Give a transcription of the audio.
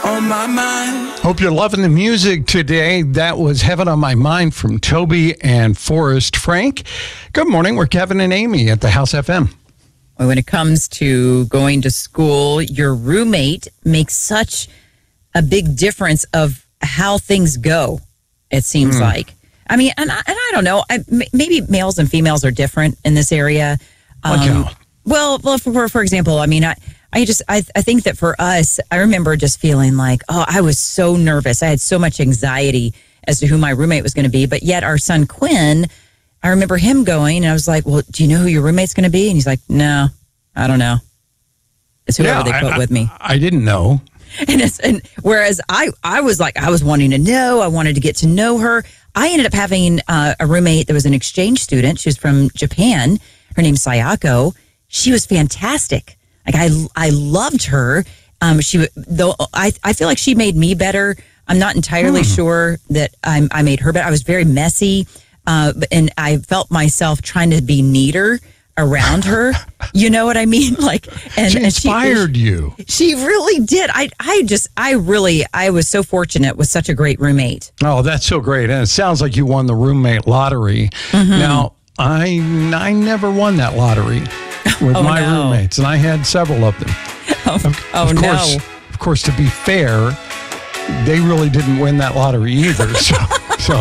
on my mind. Hope you're loving the music today. That was Heaven on My Mind from Toby and Forrest Frank. Good morning. We're Kevin and Amy at the House FM. When it comes to going to school, your roommate makes such a big difference of how things go, it seems like. I mean, and I don't know. Maybe males and females are different in this area. Well, for example, I mean, I think that for us, I remember just feeling like, I was so nervous. I had so much anxiety as to who my roommate was going to be. But yet our son, Quinn, I remember him going, and I was like, well, do you know who your roommate's going to be? And he's like, no, I don't know. It's whoever they put with me. I didn't know. And whereas I was like, I was wanting to know. I wanted to get to know her. I ended up having a roommate that was an exchange student. She was from Japan. Her name's Sayako. She was fantastic. Like I loved her. I feel like she made me better. I'm not entirely sure that I made her better. I was very messy, and I felt myself trying to be neater around her. You know what I mean? Like, and she inspired you. She really did. I was so fortunate with such a great roommate. Oh, that's so great. And it sounds like you won the roommate lottery. Now, I never won that lottery with my roommates, and I had several of them. Of course, to be fair, they really didn't win that lottery either. So